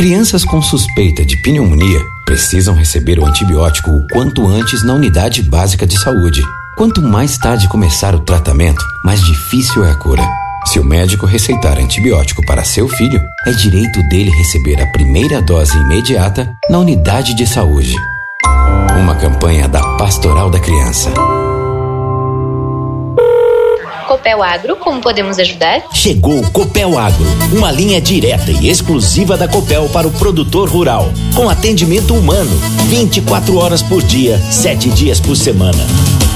Crianças com suspeita de pneumonia precisam receber o antibiótico o quanto antes na unidade básica de saúde. Quanto mais tarde começar o tratamento, mais difícil é a cura. Se o médico receitar antibiótico para seu filho, é direito dele receber a primeira dose imediata na unidade de saúde. Uma campanha da Pastoral da Criança. Copel Agro, como podemos ajudar? Chegou o Copel Agro, uma linha direta e exclusiva da Copel para o produtor rural, com atendimento humano, 24 horas por dia, 7 dias por semana.